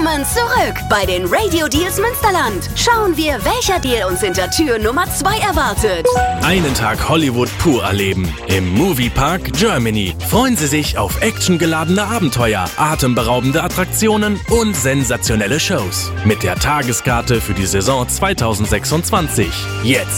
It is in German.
Willkommen zurück bei den Radio Deals Münsterland. Schauen wir, welcher Deal uns hinter Tür Nummer 2 erwartet. Einen Tag Hollywood pur erleben. Im Moviepark Germany. Freuen Sie sich auf actiongeladene Abenteuer, atemberaubende Attraktionen und sensationelle Shows. Mit der Tageskarte für die Saison 2026. Jetzt